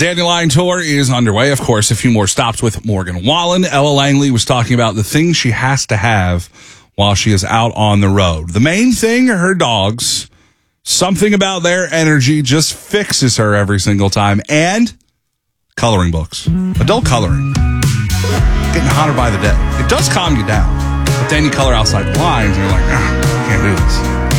Dandelion Tour is underway. Of course, a few more stops with Morgan Wallen. Ella Langley was talking about the things she has to have while she is out on the road. The main thing are her dogs. Something about their energy just fixes her every single time. And coloring books. Adult coloring. Getting hotter by the day. It does calm you down. But then you color outside the lines and you're like, can't do this.